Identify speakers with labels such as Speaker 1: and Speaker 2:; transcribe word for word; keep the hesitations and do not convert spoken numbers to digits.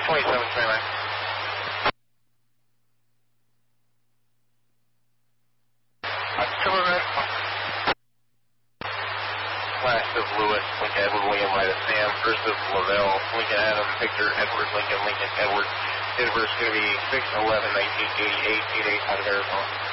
Speaker 1: twenty-seven twenty-nine. October last of Lewis, Lincoln Edward, William Ryder, Sam, first of Lavelle, Lincoln Adam, Victor, Edward, Lincoln, Lincoln, Edward. Date of birth is going to be six eleven nineteen eighty-eight, eight eight out of Arizona.